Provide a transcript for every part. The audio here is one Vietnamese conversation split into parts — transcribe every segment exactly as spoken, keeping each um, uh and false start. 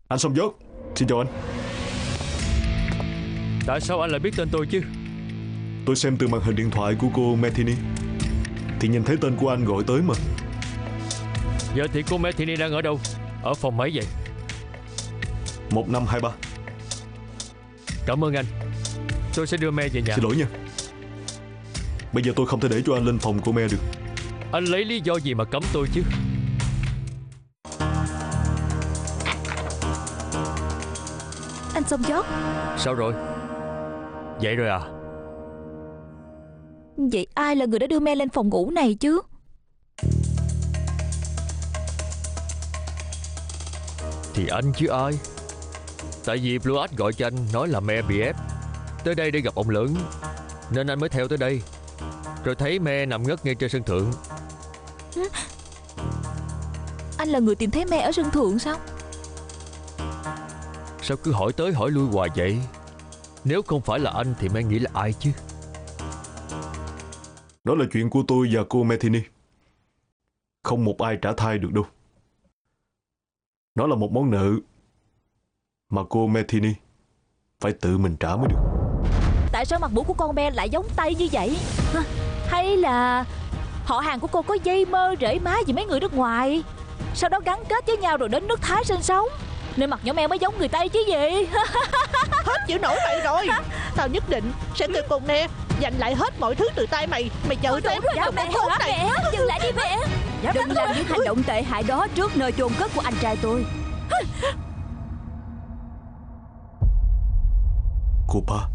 Anh Song Giót, xin chào anh. Tại sao anh lại biết tên tôi chứ? Tôi xem từ màn hình điện thoại của cô Metheny thì nhìn thấy tên của anh gọi tới mà. Giờ thì cô Metheny đang ở đâu? Ở phòng mấy vậy? Một năm hai ba. Cảm ơn anh. Tôi sẽ đưa Me về nhà. Xin lỗi nha. Bây giờ tôi không thể để cho anh lên phòng của Me được. Anh lấy lý do gì mà cấm tôi chứ? Anh Song Giót. Sao rồi? Vậy rồi à? Vậy ai là người đã đưa Me lên phòng ngủ này chứ? Thì anh chứ ai. Tại vì Blue Axe gọi cho anh nói là Me bị ép tới đây để gặp ông lớn, nên anh mới theo tới đây. Rồi thấy Me nằm ngất ngay trên sân thượng. Anh là người tìm thấy Me ở sân thượng sao? Sao cứ hỏi tới hỏi lui hoài vậy? Nếu không phải là anh thì Me nghĩ là ai chứ? Đó là chuyện của tôi và cô Metheny. Không một ai trả thay được đâu. Nó là một món nợ mà cô Metheny phải tự mình trả mới được. Tại sao mặt mũi của con Me lại giống Tây như vậy? Hả? Hay là họ hàng của cô có dây mơ rễ má gì mấy người nước ngoài, sau đó gắn kết với nhau rồi đến nước Thái sinh sống, nên mặt nhỏ Me mới giống người Tây chứ gì? Hết chịu nổi mày rồi. Tao nhất định sẽ tuyệt cùng nè, giành lại hết mọi thứ từ tay mày. Mày chờ tao Dạ đừng mẹ, có thốt này. mẹ, dừng lại đi mẹ. Đừng làm những hành động tệ hại đó trước nơi chôn cất của anh trai tôi. Cô ba.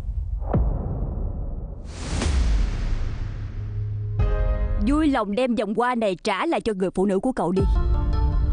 Vui lòng đem vòng hoa này trả lại cho người phụ nữ của cậu đi.